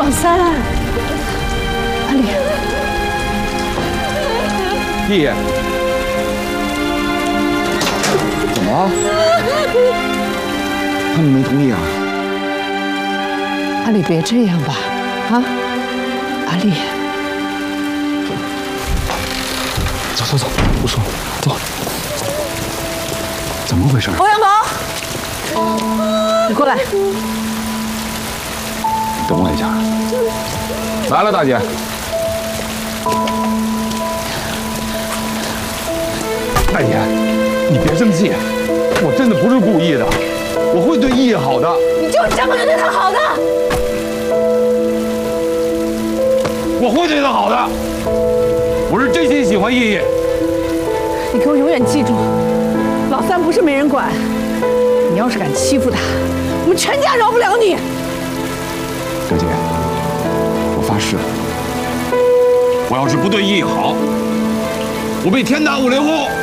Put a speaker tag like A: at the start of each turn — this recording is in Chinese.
A: 老三，阿丽，
B: 丽，怎么了？他们没同意啊？
A: 阿丽，别这样吧，啊，阿丽，
B: 走走走，不说了，走。怎么回事？
A: 欧阳宝，你过来。
B: 等我一下。来了，大姐。大姐，你别生气，我真的不是故意的，我会对依依好的。
A: 你就这么个对她好的？
B: 我会对她好的，我是真心喜欢依依。
A: 你给我永远记住，老三不是没人管，你要是敢欺负他，我们全家饶不了你。
B: 表姐，我发誓，我要是不对依依好，我被天打5连轰。